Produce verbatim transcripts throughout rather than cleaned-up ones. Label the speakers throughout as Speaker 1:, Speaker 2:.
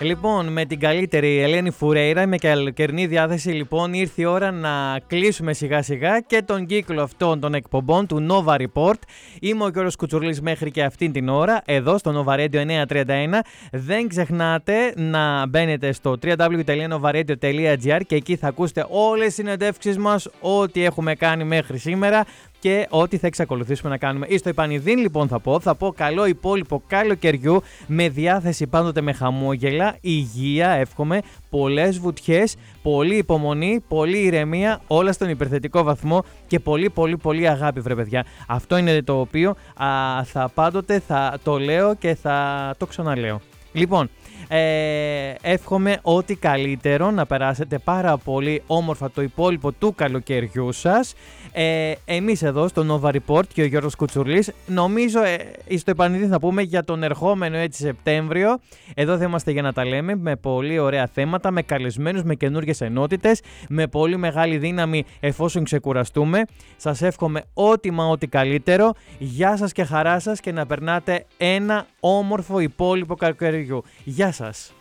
Speaker 1: Λοιπόν, με την καλύτερη Ελένη Φουρέιρα, με καλοκαιρινή διάθεση, λοιπόν, ήρθε η ώρα να κλείσουμε σιγά σιγά και τον κύκλο αυτών των εκπομπών του Nova Report. Είμαι ο Γιώργος Κουτσουρλής μέχρι και αυτήν την ώρα, εδώ στο Nova Radio εννιακόσια τριάντα ένα. Δεν ξεχνάτε να μπαίνετε στο double-u double-u double-u τελεία nova radio τελεία gr και εκεί θα ακούσετε όλες τις συνεντεύξεις μας, ό,τι έχουμε κάνει μέχρι σήμερα και ό,τι θα εξακολουθήσουμε να κάνουμε. Ή στο επανειδήν, λοιπόν, θα πω, θα πω καλό υπόλοιπο καλοκαιριού, με διάθεση πάντοτε με χαμόγελα, υγεία, εύχομαι, πολλές βουτιές, πολλή υπομονή, πολλή ηρεμία, όλα στον υπερθετικό βαθμό και πολύ πολύ πολύ αγάπη, βρε παιδιά. Αυτό είναι το οποίο α, θα πάντοτε θα το λέω και θα το ξαναλέω. Λοιπόν, ε, εύχομαι ό,τι καλύτερο, να περάσετε πάρα πολύ όμορφα το υπόλοιπο του καλοκαιριού σας. Ε, εμείς εδώ στο Nova Report και ο Γιώργος Κουτσουρλής, νομίζω ε, στο επανειδή θα πούμε για τον ερχόμενο έτσι Σεπτέμβριο. Εδώ θα είμαστε για να τα λέμε με πολύ ωραία θέματα, με καλεσμένους, με καινούργιες ενότητες, με πολύ μεγάλη δύναμη εφόσον ξεκουραστούμε. Σας εύχομαι ό,τι μα ό,τι καλύτερο. Γεια σας και χαρά σας και να περνάτε ένα όμορφο υπόλοιπο καλοκαιριού. Γεια σας.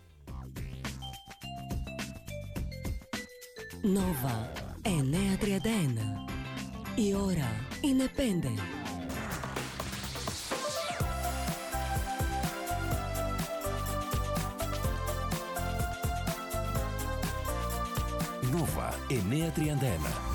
Speaker 2: Nova εννιακόσια τριάντα ένα. Η ώρα είναι πέντε.
Speaker 3: Nova εννιακόσια τριάντα ένα.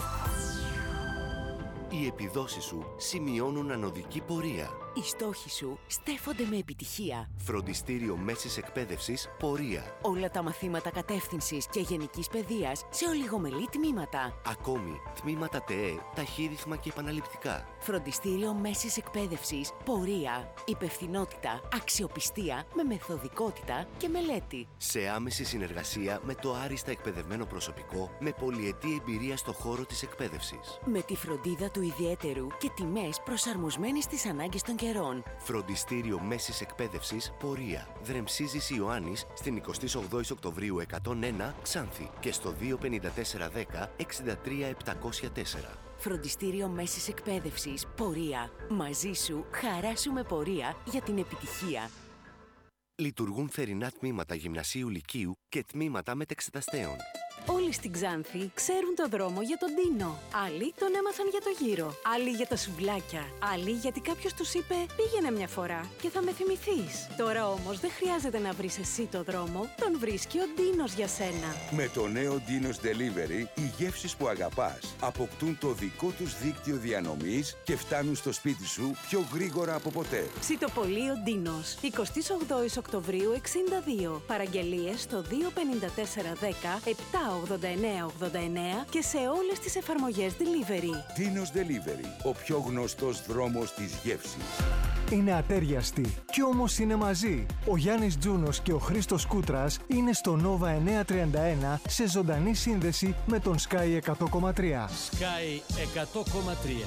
Speaker 4: Οι επιδόσεις σου σημειώνουν ανωδική πορεία.
Speaker 2: Οι στόχοι σου στέφονται με επιτυχία.
Speaker 4: Φροντιστήριο Μέσης Εκπαίδευσης Πορεία.
Speaker 2: Όλα τα μαθήματα κατεύθυνσης και γενικής παιδείας σε ολιγομελή τμήματα.
Speaker 4: Ακόμη, τμήματα ΤΕΕ, ταχύρυθμα και επαναληπτικά.
Speaker 2: Φροντιστήριο Μέσης Εκπαίδευσης Πορεία. Υπευθυνότητα, αξιοπιστία με μεθοδικότητα και μελέτη.
Speaker 4: Σε άμεση συνεργασία με το άριστα εκπαιδευμένο προσωπικό με πολυετή εμπειρία στο χώρο της εκπαίδευσης.
Speaker 2: Με τη φροντίδα του ιδιαίτερου και τιμές προσαρμοσμένες στις ανάγκες των καιρών.
Speaker 4: Φροντιστήριο Μέσης Εκπαίδευσης Πορεία. Δρεμσίζης Ιωάννης στην εικοστή όγδοη Οκτωβρίου εκατόν ένα Ξάνθη και στο δύο πενήντα τέσσερα δέκα εξήντα τρία επτακόσια τέσσερα.
Speaker 2: Φροντιστήριο Μέσης Εκπαίδευσης Πορεία. Μαζί σου, χαρά σου με πορεία για την επιτυχία.
Speaker 4: Λειτουργούν θερινά τμήματα γυμνασίου λυκείου και τμήματα μετεξεταστέων.
Speaker 5: Όλοι στην Ξάνθη ξέρουν το δρόμο για τον Ντίνο. Άλλοι τον έμαθαν για το γύρο. Άλλοι για τα σουβλάκια. Άλλοι γιατί κάποιος τους είπε πήγαινε μια φορά και θα με θυμηθείς. Τώρα όμως δεν χρειάζεται να βρεις εσύ το δρόμο. Τον βρίσκει ο Ντίνος για σένα.
Speaker 6: Με το νέο Ντίνος Delivery, οι γεύσεις που αγαπάς αποκτούν το δικό τους δίκτυο διανομής και φτάνουν στο σπίτι σου πιο γρήγορα από ποτέ.
Speaker 5: Ψητοπολείο Ντίνος. εικοστή όγδοη Οκτωβρίου εξήντα δύο. Παραγγελίες στο δύο πενήντα τέσσερα δέκα επτά ογδόντα εννέα ογδόντα εννέα και σε όλες τις εφαρμογές delivery.
Speaker 6: Ντίνος Delivery, ο πιο γνωστός δρόμος της γεύσης.
Speaker 7: Είναι ατέριαστοι κι όμως είναι μαζί. Ο Γιάννης Τζούνος και ο Χρήστος Κούτρας είναι στο Nova εννιακόσια τριάντα ένα σε ζωντανή σύνδεση με τον Sky εκατό κόμμα τρία.
Speaker 3: Sky εκατό κόμμα τρία.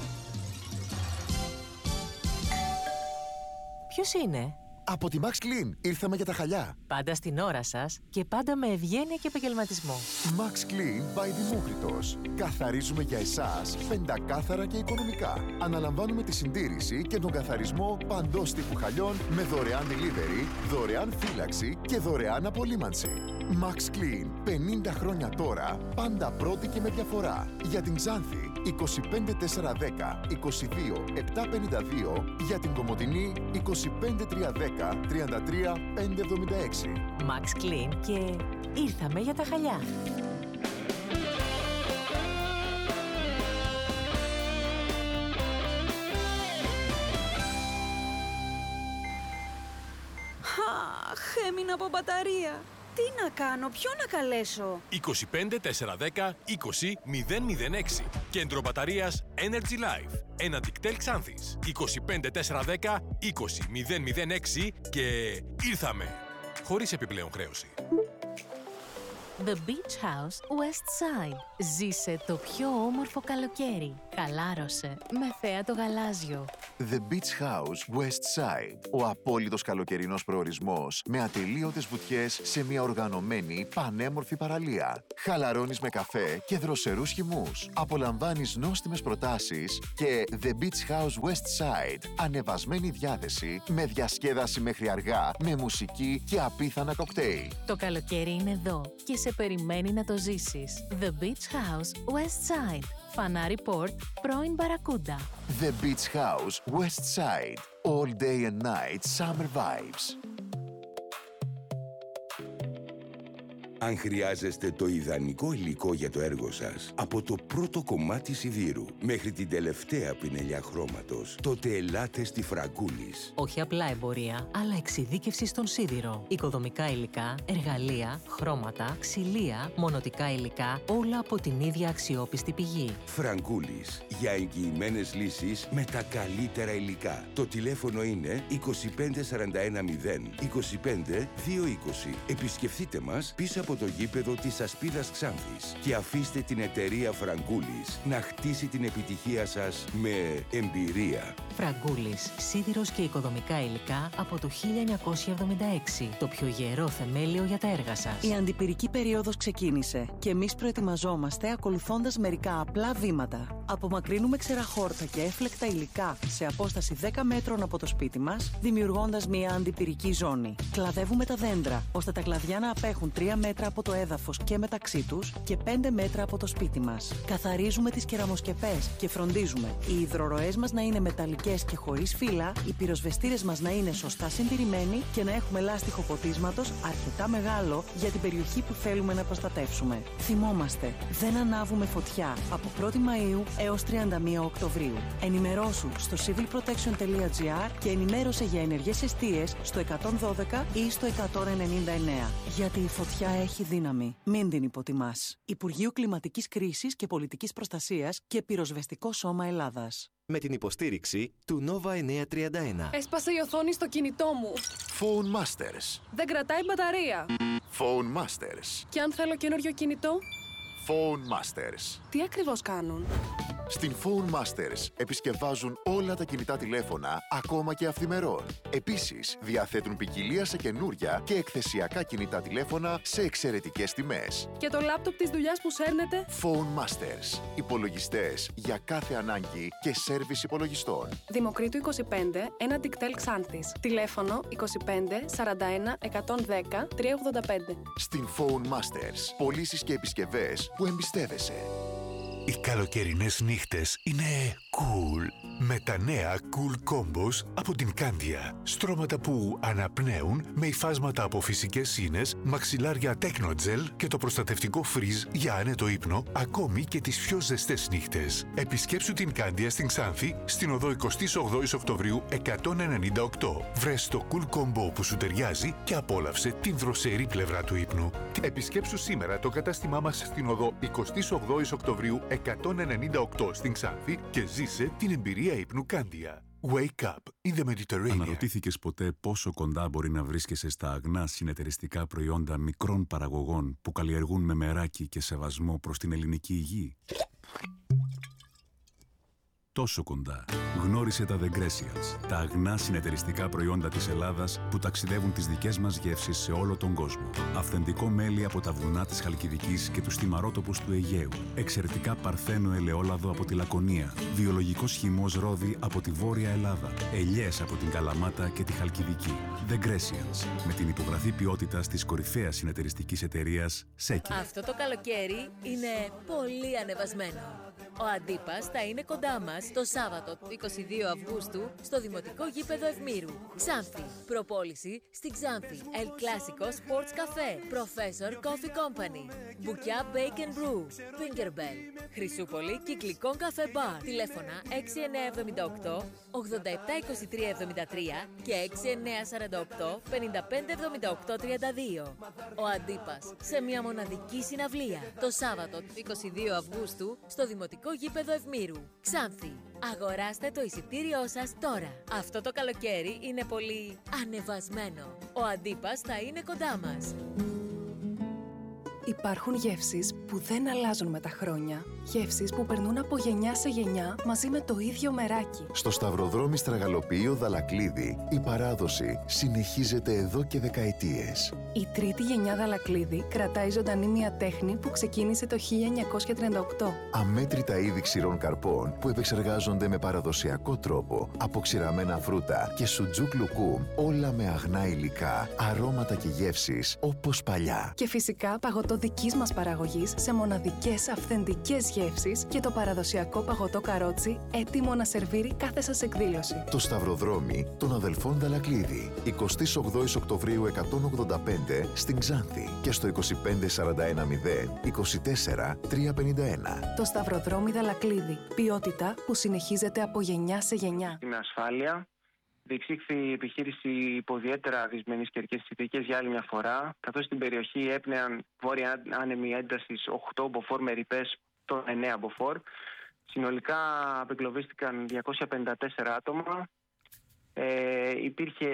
Speaker 8: Ποιος είναι?
Speaker 9: Από τη Max Clean ήρθαμε για τα χαλιά.
Speaker 8: Πάντα στην ώρα σας και πάντα με ευγένεια και επαγγελματισμό.
Speaker 9: Max Clean by Δημόκριτος. Καθαρίζουμε για εσάς πεντακάθαρα και οικονομικά. Αναλαμβάνουμε τη συντήρηση και τον καθαρισμό παντός τύπου χαλιών με δωρεάν delivery, δωρεάν φύλαξη και δωρεάν απολύμανση. Max Clean, πενήντα χρόνια τώρα, πάντα πρώτη και με διαφορά. Για την Ξάνθη, είκοσι πέντε τέσσερα δέκα είκοσι δύο επτακόσια πενήντα δύο. Για την Κομοτηνή, είκοσι πέντε τριακόσια δέκα τριάντα τρία πεντακόσια εβδομήντα έξι.
Speaker 8: Max Clean και ήρθαμε για τα χαλιά.
Speaker 5: Αχ, έμεινα από μπαταρία. Τι να κάνω, ποιο να καλέσω?
Speaker 3: είκοσι πέντε τέσσερα δέκα είκοσι μηδέν μηδέν έξι. Κέντρο μπαταρίας Energy Life. Ένα Dictel Ξάνθης. είκοσι πέντε τέσσερα δέκα είκοσι μηδέν μηδέν έξι και ήρθαμε. Χωρίς επιπλέον χρέωση.
Speaker 8: The Beach House West Side. Ζήσε το πιο όμορφο καλοκαίρι. Χαλάρωσε με θέα το γαλάζιο.
Speaker 9: The Beach House West Side. Ο απόλυτος καλοκαιρινός προορισμός με ατελείωτες βουτιές σε μια οργανωμένη πανέμορφη παραλία. Χαλαρώνεις με καφέ και δροσερούς χυμούς. Απολαμβάνεις νόστιμες προτάσεις και The Beach House West Side. Ανεβασμένη διάθεση με διασκέδαση μέχρι αργά, με μουσική και απίθανα κοκτέιλ.
Speaker 8: Το καλοκαίρι είναι εδώ και σε περιμένει να το ζήσεις. The Beach House West Side. Φανάρι Port, πρώην Μπαρακούντα.
Speaker 9: The Beach House West Side. All day and night summer vibes.
Speaker 6: Αν χρειάζεστε το ιδανικό υλικό για το έργο σας, από το πρώτο κομμάτι σιδήρου μέχρι την τελευταία πινελιά χρώματος, τότε ελάτε στη Φραγκούλης.
Speaker 8: Όχι απλά εμπορία, αλλά εξειδίκευση στον σίδηρο. Οικοδομικά υλικά, εργαλεία, χρώματα, ξυλία, μονοτικά υλικά, όλα από την ίδια αξιόπιστη πηγή.
Speaker 6: Φραγκούλης, για εγγυημένες λύσεις με τα καλύτερα υλικά. Το τηλέφωνο είναι είκοσι πέντε σαράντα ένα μηδέν είκοσι πέντε δύο είκοσι. Επισκεφτείτε μας πίσω από το γήπεδο της Ασπίδας Ξάνθης και αφήστε την εταιρεία Φραγκούλης να χτίσει την επιτυχία σας με εμπειρία.
Speaker 8: Φραγκούλης, σίδηρος και οικοδομικά υλικά από το χίλια εννιακόσια εβδομήντα έξι. Το πιο γερό θεμέλιο για τα έργα σας.
Speaker 10: Η αντιπυρική περίοδος ξεκίνησε και εμείς προετοιμαζόμαστε ακολουθώντας μερικά απλά βήματα. Απομακρύνουμε ξεραχόρτα και έφλεκτα υλικά σε απόσταση δέκα μέτρων από το σπίτι μας, δημιουργώντας μια αντιπυρική ζώνη. Κλαδεύουμε τα δέντρα, ώστε τα κλαδιά να απέχουν τρία μέτρα από το έδαφος και μεταξύ τους και πέντε μέτρα από το σπίτι μας. Καθαρίζουμε τις κεραμοσκεπές και φροντίζουμε οι υδροροές μας να είναι μεταλλικές και χωρίς φύλλα, οι πυροσβεστήρες μας να είναι σωστά συντηρημένοι και να έχουμε λάστιχο ποτίσματος αρκετά μεγάλο για την περιοχή που θέλουμε να προστατεύσουμε. Θυμόμαστε, δεν ανάβουμε φωτιά από πρώτη Μαΐου έως τριάντα μία Οκτωβρίου. Ενημερώσου στο civilprotection.gr και ενημέρωσε για ενεργές εστίες στο εκατόν δώδεκα ή στο εκατόν ενενήντα εννέα. Γιατί η φωτιά έχει δύναμη. Μην την υποτιμάς. Υπουργείο Κλιματικής Κρίσης και Πολιτικής Προστασίας και Πυροσβεστικό Σώμα Ελλάδας.
Speaker 11: Με την υποστήριξη του Nova εννιακόσια τριάντα ένα.
Speaker 12: Έσπασε η οθόνη στο κινητό μου.
Speaker 9: Phone Masters.
Speaker 12: Δεν κρατάει μπαταρία.
Speaker 9: Phone Masters.
Speaker 12: Και αν θέλω καινούριο κινητό?
Speaker 9: Phone Masters.
Speaker 12: Τι ακριβώς κάνουν?
Speaker 9: Στην Phone Masters επισκευάζουν όλα τα κινητά τηλέφωνα, ακόμα και αυθημερών. Επίσης, διαθέτουν ποικιλία σε καινούρια και εκθεσιακά κινητά τηλέφωνα σε εξαιρετικές τιμές.
Speaker 12: Και το λάπτοπ της δουλειάς που σέρνετε?
Speaker 9: Phone Masters. Υπολογιστές για κάθε ανάγκη και σέρβις υπολογιστών.
Speaker 12: Δημοκρίτου είκοσι πέντε, ένα Dictel Xanthis. Τηλέφωνο είκοσι πέντε σαράντα ένα εκατόν δέκα τριακόσια ογδόντα πέντε.
Speaker 9: Στην Phone Masters. Πωλήσεις και επισκευές που εμπιστεύεσαι.
Speaker 13: Οι καλοκαιρινές νύχτες είναι cool με τα νέα Cool Combos από την Candia. Στρώματα που αναπνέουν με υφάσματα από φυσικές σύνες, μαξιλάρια Technogel και το προστατευτικό φριζ για άνετο ύπνο, ακόμη και τις πιο ζεστές νύχτες. Επισκέψου την Candia στην Ξάνθη, στην οδό εικοστή όγδοη Οκτωβρίου εκατόν ενενήντα οκτώ. Βρες το Cool Combo που σου ταιριάζει και απόλαυσε την δροσερή πλευρά του ύπνου. Επισκέψου σήμερα το κατάστημά μας στην οδό εικοστή όγδοη Οκτωβρίου εκατόν ενενήντα οκτώ στην Ξάνθη και ζήσε την εμπειρία ύπνου Candia. Wake up in the Mediterranean.
Speaker 14: Αναρωτήθηκες ποτέ πόσο κοντά μπορεί να βρίσκεσαι στα αγνά συνεταιριστικά προϊόντα μικρών παραγωγών που καλλιεργούν με μεράκι και σεβασμό προς την ελληνική υγεία? Τόσο κοντά. Γνώρισε τα The Grecians, τα αγνά συνεταιριστικά προϊόντα της Ελλάδας που ταξιδεύουν τις δικές μας γεύσεις σε όλο τον κόσμο. Αυθεντικό μέλι από τα βουνά της Χαλκιδικής και τους θυμαρότοπους του Αιγαίου. Εξαιρετικά παρθένο ελαιόλαδο από τη Λακωνία. Βιολογικός χυμός ρόδι από τη Βόρεια Ελλάδα. Ελιές από την Καλαμάτα και τη Χαλκιδική. The Grecians, με την υπογραφή ποιότητας της κορυφαίας συνεταιριστικής εταιρείας Σέκη.
Speaker 15: Αυτό το καλοκαίρι είναι πολύ ανεβασμένο. Ο Αντίπας θα είναι κοντά μας το Σάββατο είκοσι δύο Αυγούστου στο Δημοτικό Γήπεδο Ευμήρου. Ξάνθη. Προπόληση στην Ξάνθη. El Clásico Sports Café. Professor Coffee Company. Μπουκιά Bake and Brew. Fingerbell. Χρυσούπολη Κυκλικών Καφέ Bar. Τηλέφωνα έξι εννιά εβδομήντα οκτώ ογδόντα επτά είκοσι τρία εβδομήντα τρία και έξι εννιά σαράντα οκτώ πενήντα πέντε εβδομήντα οκτώ τριάντα δύο. Ο Αντίπας σε μια μοναδική συναυλία το Σάββατο είκοσι δύο Αυγούστου στο Δημοτικό Γήπεδο Ευμήρου. Ξάνθη. Αγοράστε το εισιτήριό σας τώρα. Αυτό το καλοκαίρι είναι πολύ ανεβασμένο. Ο Αντίπας θα είναι κοντά μας.
Speaker 12: Υπάρχουν γεύσεις που δεν αλλάζουν με τα χρόνια. Γεύσεις που περνούν από γενιά σε γενιά μαζί με το ίδιο μεράκι.
Speaker 9: Στο Σταυροδρόμι Στραγαλοποιείο Δαλακλίδη, η παράδοση συνεχίζεται εδώ και δεκαετίες.
Speaker 12: Η τρίτη γενιά Δαλακλίδη κρατάει ζωντανή μια τέχνη που ξεκίνησε το χίλια εννιακόσια τριάντα οκτώ.
Speaker 9: Αμέτρητα είδη ξηρών καρπών που επεξεργάζονται με παραδοσιακό τρόπο, από ξηραμένα φρούτα και σουτζούκ λουκούμ, όλα με αγνά υλικά, αρώματα και γεύσεις όπως παλιά.
Speaker 12: Και φυσικά παγωτό δικής μας παραγωγής σε μοναδικές αυθεντικές γεύσεις και το παραδοσιακό παγωτό καρότσι έτοιμο να σερβίρει κάθε σας εκδήλωση.
Speaker 9: Το Σταυροδρόμι των αδελφών Δαλακλίδη, εικοστή ογδόη Οκτωβρίου εκατόν ογδόντα πέντε στην Ξάνθη και στο είκοσι πέντε σαράντα ένα μηδέν είκοσι τέσσερα τριακόσια πενήντα ένα.
Speaker 12: Το Σταυροδρόμι Δαλακλίδη. Ποιότητα που συνεχίζεται από γενιά σε γενιά.
Speaker 16: Με ασφάλεια. Διεξήχθη η επιχείρηση υπό ιδιαίτερα δυσμενείς καιρικές συνθήκες για άλλη μια φορά, καθώς στην περιοχή έπνεαν βόρεια άνεμοι έντασης οκτώ μποφόρ με ρηπές των εννέα μποφόρ. Συνολικά απεγκλωβίστηκαν διακόσια πενήντα τέσσερα άτομα. Ε, υπήρχε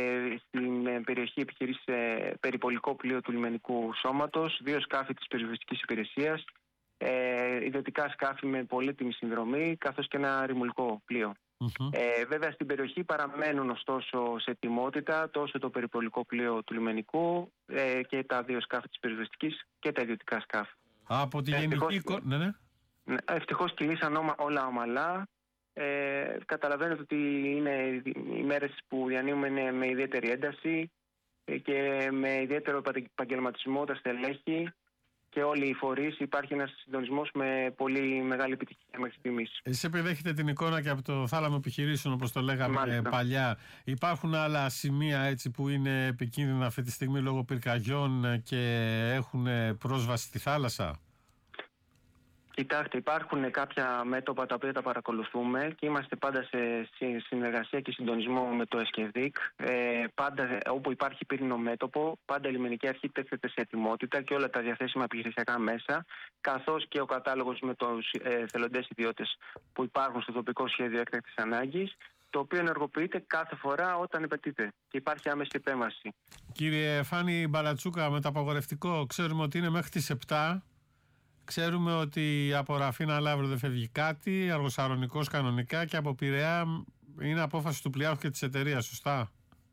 Speaker 16: στην περιοχή επιχειρήσει περιπολικό πλοίο του λιμενικού σώματος, δύο σκάφη της πυροσβεστικής υπηρεσίας, ε, ιδιωτικά σκάφη με πολύτιμη συνδρομή, καθώς και ένα ρημουλικό πλοίο. Mm-hmm. Ε, βέβαια στην περιοχή παραμένουν ωστόσο σε ετοιμότητα τόσο το περιπολικό πλοίο του λιμενικού ε, και τα δύο σκάφη της πυροσβεστικής και τα ιδιωτικά σκάφη.
Speaker 17: Από τη γενική εικόνα. Ναι, ναι.
Speaker 16: Ευτυχώς κυλήσαν όλα ομαλά. Ε, καταλαβαίνετε ότι είναι οι μέρες που διανύουμε με ιδιαίτερη ένταση και με ιδιαίτερο επαγγελματισμό τα στελέχη και όλοι οι φορείς. Υπάρχει ένας συντονισμός με πολύ μεγάλη επιτυχία μέχρι στιγμής.
Speaker 17: Εσείς επειδή έχετε την εικόνα και από το θάλαμο επιχειρήσεων, όπως το λέγαμε Μάλιστα. παλιά, υπάρχουν άλλα σημεία έτσι που είναι επικίνδυνα αυτή τη στιγμή λόγω πυρκαγιών και έχουν πρόσβαση στη θάλασσα?
Speaker 16: Κοιτάξτε, υπάρχουν κάποια μέτωπα τα οποία τα παρακολουθούμε και είμαστε πάντα σε συνεργασία και συντονισμό με το ΕΣΚΕΔΙΚ. Ε, πάντα όπου υπάρχει πύρινο μέτωπο, πάντα η λιμενική αρχή τίθεται σε ετοιμότητα και όλα τα διαθέσιμα επιχειρησιακά μέσα, καθώς και ο κατάλογος με τους ε, θελοντές ιδιώτες που υπάρχουν στο τοπικό σχέδιο έκτακτης ανάγκης, το οποίο ενεργοποιείται κάθε φορά όταν απαιτείται και υπάρχει άμεση επέμβαση.
Speaker 17: Κύριε Φάνη Μπαλατσούκα, με το απαγορευτικό ξέρουμε ότι είναι μέχρι τις επτά. Ξέρουμε ότι από Ραφίνα Λαύρο δεν φεύγει κάτι, Αργοσαρονικός κανονικά, και από Πειραιά είναι απόφαση του πλοιάρχου και της εταιρείας, σωστά?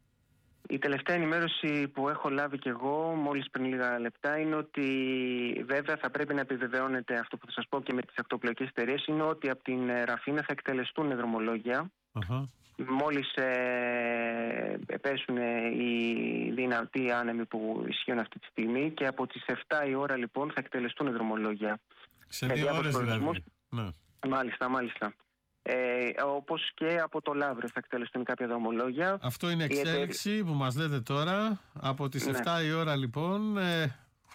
Speaker 16: Η τελευταία ενημέρωση που έχω λάβει και εγώ μόλις πριν λίγα λεπτά είναι ότι βέβαια θα πρέπει να επιβεβαιώνεται αυτό που θα σας πω και με τις ακτοπλοϊκές εταιρείες, είναι ότι από την Ραφίνα θα εκτελεστούν δρομολόγια. Uh-huh. Μόλις ε, πέσουν οι δυνατοί άνεμοι που ισχύουν αυτή τη στιγμή, και από τις επτά η ώρα λοιπόν θα εκτελεστούν δρομολόγια.
Speaker 17: Σε δύο ώρες δηλαδή. Ναι.
Speaker 16: Μάλιστα, μάλιστα. Ε, όπως και από το Λαύριο θα εκτελεστούν κάποια δρομολόγια.
Speaker 17: Αυτό είναι εξέλιξη εταιρ... που μας λέτε τώρα. Από τις ναι. επτά η ώρα λοιπόν ε,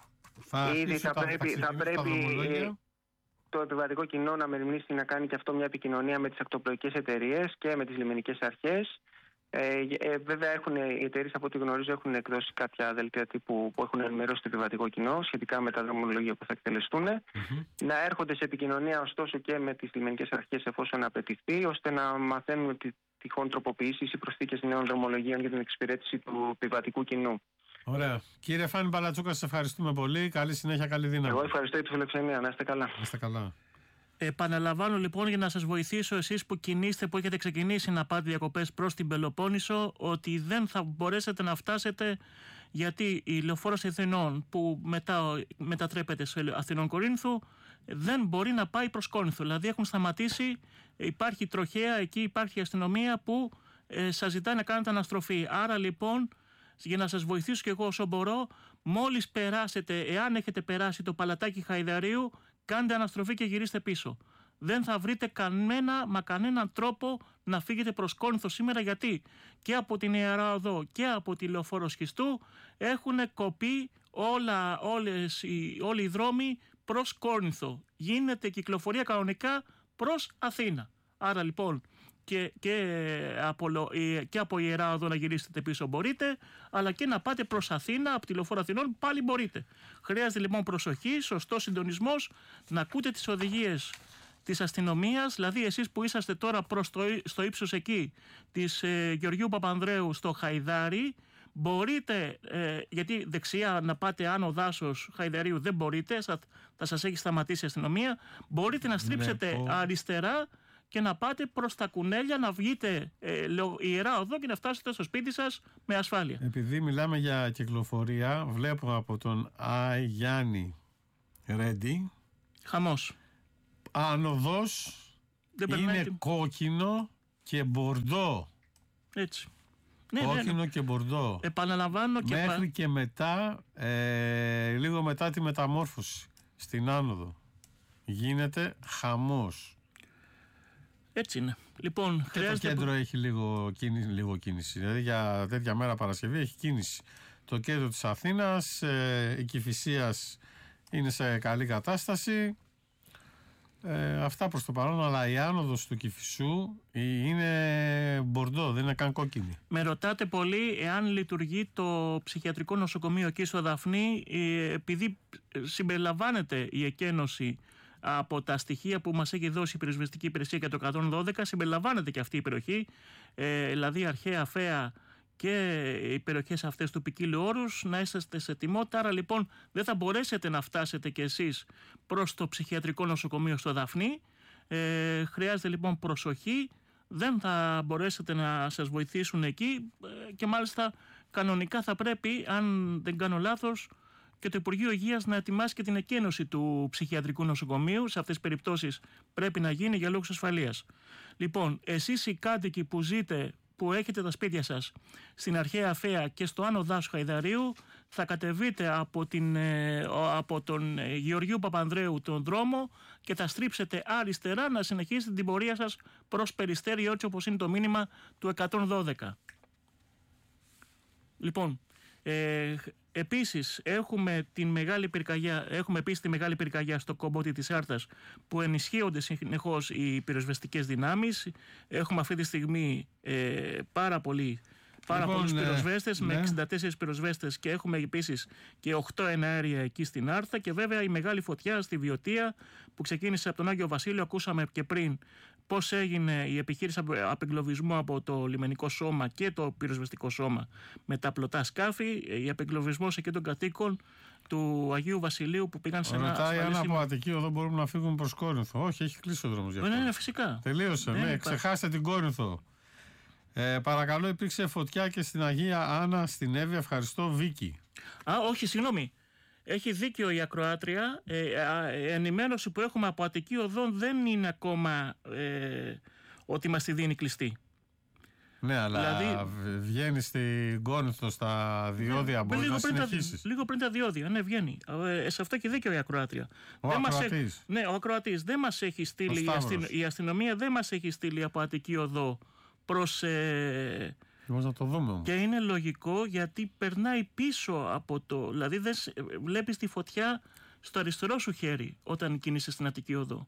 Speaker 17: θα,
Speaker 16: Ήδη θα,
Speaker 17: τα,
Speaker 16: πρέπει, θα πρέπει το επιβατικό κοινό να μεριμνήσει να κάνει και αυτό μια επικοινωνία με τις ακτοπλοϊκές εταιρείες και με τις λιμενικές αρχές. Ε, ε, βέβαια έχουν, οι εταιρείες από ό,τι γνωρίζω έχουν εκδώσει κάποια δελτία τύπου που έχουν ενημερώσει το επιβατικό κοινό σχετικά με τα δρομολόγια που θα εκτελεστούν. Mm-hmm. Να έρχονται σε επικοινωνία ωστόσο και με τις λιμενικές αρχές εφόσον απαιτηθεί, ώστε να μαθαίνουν τη, τυχόν τροποποιήσεις ή προσθήκες νέων δρομολογίων για την εξυπηρέτηση του επιβατικού κοινού.
Speaker 17: Ωραία. Κύριε Φάνη Μπαλατσούκα, σας ευχαριστούμε πολύ. Καλή συνέχεια, καλή δύναμη.
Speaker 16: Εγώ ευχαριστώ για τη φιλοξενία. Να είστε καλά.
Speaker 17: Να είστε καλά.
Speaker 18: Επαναλαμβάνω λοιπόν για να σας βοηθήσω εσείς που κινείστε, που έχετε ξεκινήσει να πάτε διακοπές προς την Πελοπόννησο, ότι δεν θα μπορέσετε να φτάσετε, γιατί η λεωφόρος Αθηνών που μετά μετατρέπεται σε Αθηνών Κορίνθου δεν μπορεί να πάει προς Κόρινθο. Δηλαδή έχουν σταματήσει, υπάρχει τροχέα εκεί, υπάρχει αστυνομία που ε, σας ζητάει να κάνετε αναστροφή. Άρα λοιπόν, για να σας βοηθήσω και εγώ όσο μπορώ, μόλις περάσετε, εάν έχετε περάσει το Παλατάκι Χαϊδαρίου, κάντε αναστροφή και γυρίστε πίσω. Δεν θα βρείτε κανένα, μα κανέναν τρόπο να φύγετε προς Κόρινθο σήμερα, γιατί και από την Ιερά Οδό και από τη Λεωφόρο Σχιστού έχουν κοπεί όλα, όλες οι, όλοι οι δρόμοι προς Κόρινθο. Γίνεται κυκλοφορία κανονικά προς Αθήνα. Άρα λοιπόν και, και, από, και από Ιερά Οδό να γυρίσετε πίσω μπορείτε, αλλά και να πάτε προς Αθήνα από τη Λεωφόρο Αθηνών πάλι μπορείτε. Χρειάζεται λοιπόν προσοχή, σωστό συντονισμός, να ακούτε τις οδηγίες της αστυνομίας, δηλαδή εσείς που είσαστε τώρα προς το, στο ύψος εκεί της ε, Γεωργίου Παπανδρέου στο Χαϊδάρι, Μπορείτε, ε, γιατί δεξιά να πάτε άνω δάσος Χαϊδαρίου δεν μπορείτε, θα, θα σας έχει σταματήσει η αστυνομία. Μπορείτε να στρίψετε
Speaker 17: Ναι,
Speaker 18: αριστερά και να πάτε προς τα κουνέλια, να βγείτε ε, λεω, ιερά οδό και να φτάσετε στο σπίτι σας με ασφάλεια.
Speaker 17: Επειδή μιλάμε για κυκλοφορία, βλέπω από τον Άι Γιάννη Ρέντι.
Speaker 18: Χαμός.
Speaker 17: Άνοδος είναι
Speaker 18: την...
Speaker 17: κόκκινο και μπορντό.
Speaker 18: Έτσι.
Speaker 17: Κόκκινο
Speaker 18: ναι, ναι.
Speaker 17: και μπορντό.
Speaker 18: Επαναλαμβάνω και
Speaker 17: μέχρι και μετά, ε, λίγο μετά τη μεταμόρφωση στην άνοδο, γίνεται χαμός.
Speaker 18: Έτσι είναι. Λοιπόν,
Speaker 17: και
Speaker 18: χρειάζεται...
Speaker 17: το κέντρο έχει λίγο κίνηση, λίγο κίνηση. Δηλαδή για τέτοια μέρα Παρασκευή έχει κίνηση. Το κέντρο της Αθήνας, ε, η Κηφισίας είναι σε καλή κατάσταση. Ε, αυτά προς το παρόν, αλλά η άνοδος του Κηφισού είναι μπορντό, δεν είναι καν κόκκινη.
Speaker 18: Με ρωτάτε πολύ εάν λειτουργεί το ψυχιατρικό νοσοκομείο εκεί στο Δαφνί, επειδή συμπεριλαμβάνεται η εκένωση από τα στοιχεία που μας έχει δώσει η πυροσβεστική υπηρεσία και το εκατόν δώδεκα, συμπεριλαμβάνεται και αυτή η περιοχή, ε, δηλαδή Αρχαία, Φαία και οι περιοχές αυτές του ποικίλου όρους, να είσαστε σε τιμότητα. Άρα λοιπόν δεν θα μπορέσετε να φτάσετε κι εσείς προς το ψυχιατρικό νοσοκομείο στο Δαφνί. Ε, χρειάζεται λοιπόν προσοχή, δεν θα μπορέσετε να σας βοηθήσουν εκεί ε, και μάλιστα κανονικά θα πρέπει, αν δεν κάνω λάθος, και το Υπουργείο Υγείας να ετοιμάσει και την εκένωση του ψυχιατρικού νοσοκομείου. Σε αυτές τις περιπτώσεις πρέπει να γίνει για λόγους ασφαλείας. Λοιπόν, εσείς οι κάτοικοι που ζείτε, που έχετε τα σπίτια σας στην Αρχαία Φαία και στο άνω δάσο Χαϊδαρίου, θα κατεβείτε από, την, από τον Γεωργίου Παπανδρέου τον δρόμο και θα στρίψετε αριστερά να συνεχίσετε την πορεία σας προς Περιστέρι, έτσι όπως είναι το μήνυμα του εκατόν δώδεκα. Λοιπόν, ε, επίσης έχουμε, την μεγάλη πυρκαγιά, έχουμε επίσης τη μεγάλη πυρκαγιά στο κομποτι της Άρτας, που ενισχύονται συνεχώς οι πυροσβεστικές δυνάμεις. Έχουμε αυτή τη στιγμή ε, πάρα πολύ Πάρα
Speaker 17: λοιπόν,
Speaker 18: πολλούς πυροσβέστες,
Speaker 17: ναι.
Speaker 18: με εξήντα τέσσερις πυροσβέστες, και έχουμε επίσης και οκτώ εναέρια εκεί στην Άρτα, και βέβαια η μεγάλη φωτιά στη Βιωτία που ξεκίνησε από τον Άγιο Βασίλειο. Ακούσαμε και πριν πώς έγινε η επιχείρηση απεγκλωβισμού από το λιμενικό σώμα και το πυροσβεστικό σώμα με τα πλωτά σκάφη, η απεγκλωβισμός εκεί των κατοίκων του Αγίου Βασιλείου που πήγαν σε ένα
Speaker 17: ασφαλή
Speaker 18: ασφαλή
Speaker 17: αν από Αττική Οδό μπορούμε να φύγουμε προς Κόρινθο. Όχι, έχει κλείσει ο δρόμος για αυτό.
Speaker 18: Ναι, ναι, φυσικά.
Speaker 17: Τελείωσε, ναι, ναι, ξεχάστε την Κόρινθο. Ε, παρακαλώ, υπήρξε φωτιά και στην Αγία Άννα στην Εύβοια. Ευχαριστώ, Βίκη.
Speaker 18: Α, όχι, συγγνώμη. Έχει δίκιο η ακροάτρια. Ε, α, ενημέρωση που έχουμε από Αττική Οδό δεν είναι ακόμα ε, ότι μας τη δίνει κλειστή.
Speaker 17: Ναι, αλλά δηλαδή, βγαίνει στην Κόρινθο στα διόδια, ναι, μπορεί να συνεχίσεις.
Speaker 18: Τα, λίγο πριν τα διόδια, ναι, βγαίνει. Ε, σε αυτό και δίκιο η ακροάτρια.
Speaker 17: Ο δεν ακροατής.
Speaker 18: Μας, ναι, ο ακροατής δεν μας έχει στείλει, η, αστυ, η αστυνομία δεν μας έχει στείλει από Αττική Οδό προς... Ε,
Speaker 17: να το δούμε όμως.
Speaker 18: Και είναι λογικό, γιατί περνάει πίσω από το... Δηλαδή δεν βλέπεις τη φωτιά στο αριστερό σου χέρι όταν κινείσαι στην Αττική Οδό.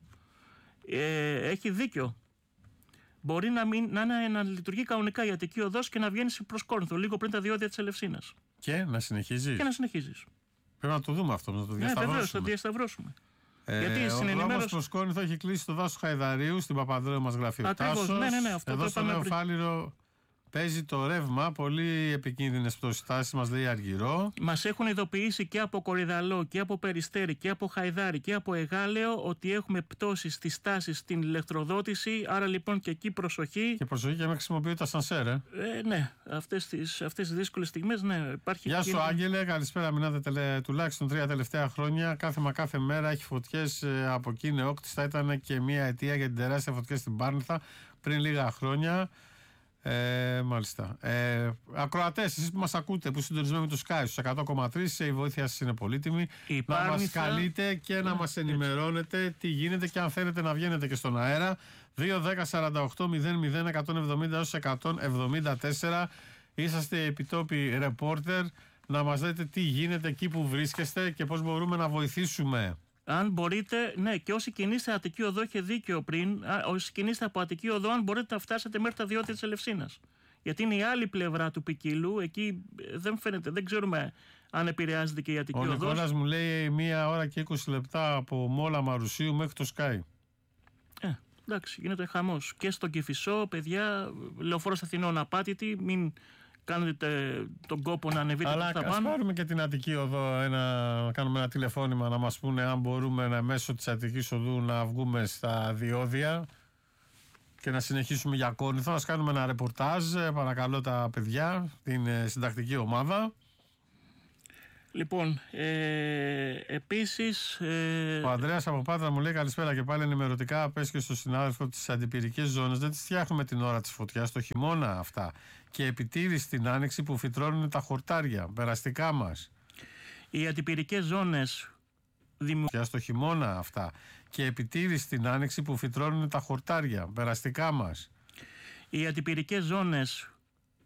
Speaker 18: Ε, έχει δίκιο. Μπορεί να, μην, να, να, να λειτουργεί κανονικά η Αττική Οδός και να βγαίνεις προς Κόρινθο λίγο πριν τα διόδια της Ελευσίνας.
Speaker 17: Και να συνεχίζεις.
Speaker 18: Και να συνεχίζεις.
Speaker 17: Πρέπει να το δούμε αυτό, να το διασταυρώσουμε.
Speaker 18: Ναι, βεβαίως, θα το διασταυρώσουμε.
Speaker 17: Ε, Γιατί ο δρόμος ενημέρωση... προς Κόρινθο έχει κλείσει το δάσο Χαϊδαρίου, στην Παπανδρέου μας γράφει ο Τάσος.
Speaker 18: Ναι, ναι, ναι, αυτό
Speaker 17: εδώ
Speaker 18: το
Speaker 17: στο Νέο Φάληρο παίζει το ρεύμα, πολύ επικίνδυνες πτωσιτάσεις, μας λέει Αργυρό.
Speaker 18: Μας έχουν ειδοποιήσει και από Κορυδαλό και από Περιστέρι και από Χαϊδάρι και από Εγάλεο ότι έχουμε πτώσεις στις τάσεις στην ηλεκτροδότηση, άρα λοιπόν και εκεί προσοχή.
Speaker 17: Και προσοχή και να χρησιμοποιεί τα σανσέρ, ε.
Speaker 18: ε ναι, αυτές τις, αυτές τις δύσκολες στιγμές, ναι, υπάρχει.
Speaker 17: Γεια σου, Άγγελε, καλησπέρα. Μηνάτε τελε, τουλάχιστον τρία τελευταία χρόνια. Κάθε μα κάθε μέρα έχει φωτιές ε, από εκεί. Νεόκτιστα ήταν και μία αιτία για την τεράστια φωτιά στην Πάρνηθα πριν λίγα χρόνια. Ε, μάλιστα. Ε, ακροατές, εσείς που μας ακούτε, που συντονισμένοι με το Sky στους εκατό κόμμα τρία, η βοήθεια σας είναι πολύτιμη.
Speaker 18: Η
Speaker 17: να
Speaker 18: Πάρνηθα...
Speaker 17: μας καλείτε και να μας ενημερώνετε τι γίνεται, και αν θέλετε να βγαίνετε και στον αέρα. δύο δέκα σαράντα οκτώ μηδέν μηδέν εκατόν εβδομήντα έως εκατόν εβδομήντα τέσσερα. Είσαστε επιτόπιοι ρεπόρτερ, να μας λέτε τι γίνεται εκεί που βρίσκεστε και πώς μπορούμε να βοηθήσουμε.
Speaker 18: Αν μπορείτε, ναι, και όσοι κινείστε Αττική Οδό, είχε δίκιο πριν, όσοι κινείστε από Αττική Οδό, αν μπορείτε να φτάσετε μέχρι τα διόδια της Ελευσίνας. Γιατί είναι η άλλη πλευρά του ποικίλου, εκεί δεν φαίνεται, δεν ξέρουμε αν επηρεάζεται και η Αττική Οδός.
Speaker 17: Ο Νικόλας μου λέει μία ώρα και είκοσι λεπτά από Μόλα Μαρουσίου μέχρι το Sky.
Speaker 18: Ε, εντάξει, γίνεται χαμός. Και στον Κηφισό, παιδιά, Λεωφόρος Αθηνών απάτητη, μην κάνετε τον κόπο να ανεβείτε προς τα πάνω.
Speaker 17: Αλλά ας πάρουμε και την Αττική Οδό, ένα, να κάνουμε ένα τηλεφώνημα να μας πούνε αν μπορούμε να, μέσω της Αττικής Οδού να βγούμε στα διόδια και να συνεχίσουμε για Κόρινθο. Ας κάνουμε ένα ρεπορτάζ, παρακαλώ τα παιδιά, την συντακτική ομάδα.
Speaker 18: Λοιπόν, ε, επίσης... Ε...
Speaker 17: Ο Ανδρέας από Πάτρα μου λέει καλησπέρα και πάλι ενημερωτικά. Πες και στο συνάδελφο τις αντιπυρικές ζώνες δεν τις φτιάχνουμε την ώρα της φωτιάς, το χειμώνα αυτά. Και επιτήρηση στην άνοιξη που φυτρώνουν τα χορτάρια, περαστικά μας.
Speaker 18: Οι αντιπυρικές ζώνες δημιουργούν
Speaker 17: στο χειμώνα αυτά. Και επιτήρηση στην άνοιξη που φυτρώνουν τα χορτάρια, περαστικά μας.
Speaker 18: Οι αντιπυρικές ζώνες